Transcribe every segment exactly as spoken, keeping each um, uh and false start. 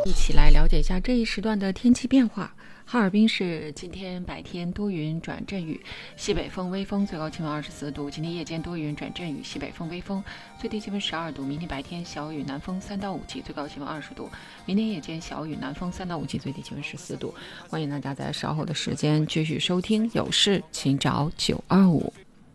一起来了解一下这一时段的天气变化。哈尔滨市今天白天多云转阵雨，西北风微风，最高气温二十四度。今天夜间多云转阵雨，西北风微风，最低气温十二度。明天白天小雨，南风三到五级，最高气温二十度。明天夜间小雨，南风三到五级，最低气温十四度。欢迎大家在稍后的时间继续收听，有事请找九二五。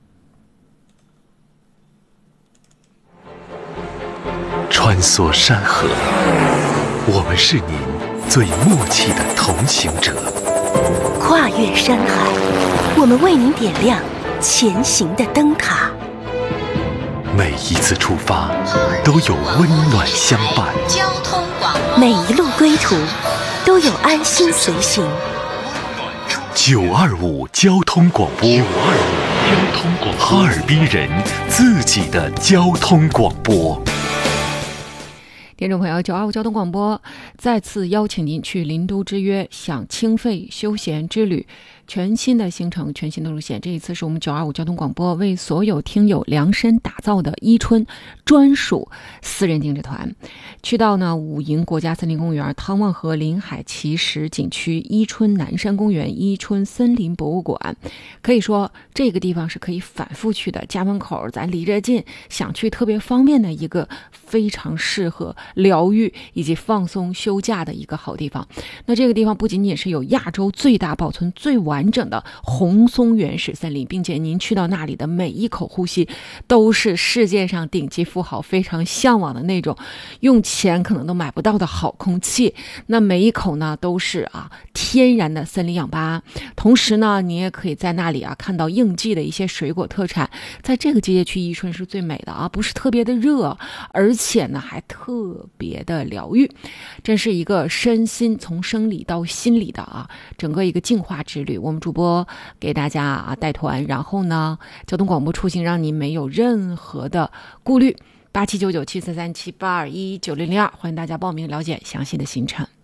穿梭山河，我们是您最默契的同行者； 跨越山海，我们为您点亮前行的灯塔。 每一次出发，都有温暖相伴； 交通广播，每一路归途，都有安心随行。 九二五交通广播，九二五交通广播，哈尔滨人自己的交通广播。 听众朋友，九二五交通广播再次邀请您去林都之约，享清肺休闲之旅。全新的行程，全新的路线。这一次是我们九二五交通广播为所有听友量身打造的伊春专属私人定制团。去到呢武营国家森林公园、汤旺河临海奇石景区、伊春南山公园、伊春森林博物馆。可以说这个地方是可以反复去的，家门口咱离着近，想去特别方便的一个非常适合疗愈以及放松休假的一个好地方。那这个地方不仅仅是有亚洲最大保存最完完整的红松原始森林，并且您去到那里的每一口呼吸都是世界上顶级富豪非常向往的那种用钱可能都买不到的好空气。那每一口呢都是啊天然的森林氧吧，同时呢你也可以在那里啊看到应季的一些水果特产。在这个季节去伊春是最美的啊，不是特别的热，而且呢还特别的疗愈，真是一个身心从生理到心理的啊整个一个净化之旅。我们主播给大家啊带团，然后呢交通广播出行让您没有任何的顾虑。八七九九七四三七八二一九零零二，欢迎大家报名了解详细的行程。